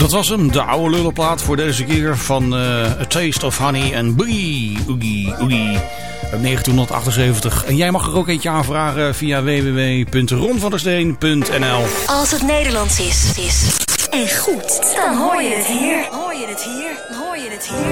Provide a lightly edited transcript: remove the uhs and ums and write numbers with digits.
Dat was hem, de oude lullenplaat voor deze keer van A Taste of Honey and Boogie Oogie Oogie uit 1978. En jij mag er ook eentje aanvragen via www.ronvandersteen.nl. Als het Nederlands is en goed, dan hoor je het hier. Hoor je het hier, hoor je het hier.